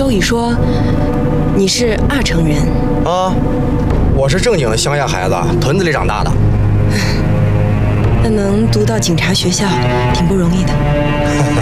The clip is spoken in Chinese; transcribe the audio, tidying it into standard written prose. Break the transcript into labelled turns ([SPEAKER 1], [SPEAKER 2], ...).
[SPEAKER 1] 周乙说你是2城人
[SPEAKER 2] 啊，我是正经的乡下孩子，屯子里长大的。
[SPEAKER 1] 那能读到警察学校，挺不容易的。